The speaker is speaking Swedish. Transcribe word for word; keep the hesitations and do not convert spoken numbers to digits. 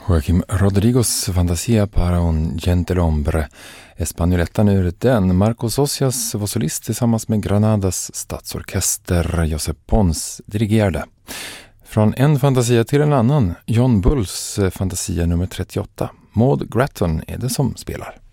Joaquim Rodrigos Fantasia para un gentilhombre. Espanjolettan ur den. Marcos Socias var solist tillsammans med Granadas statsorkester. Josep Pons dirigerade. Från en fantasia till en annan. John Bulls fantasia nummer trettioåtta. Maud Gratton är det som spelar.